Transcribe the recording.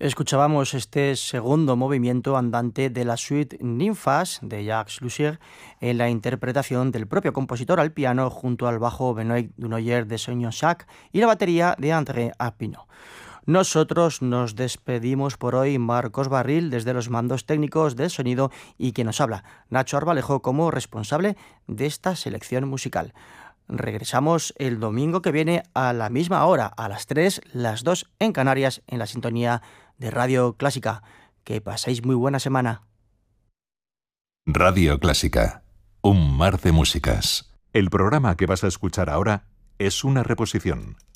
Escuchábamos este segundo movimiento andante de la suite Ninfas de Jacques Lussier en la interpretación del propio compositor al piano junto al bajo Benoît Dunoyer de Soignon-Sac y la batería de André Arpino. Nosotros nos despedimos por hoy, Marcos Barril desde los mandos técnicos del sonido y quien nos habla, Nacho Arbalejo, como responsable de esta selección musical. Regresamos el domingo que viene a la misma hora, a las 3, las 2 en Canarias, en la sintonía de Radio Clásica. Que paséis muy buena semana. Radio Clásica, un mar de músicas. El programa que vas a escuchar ahora es una reposición.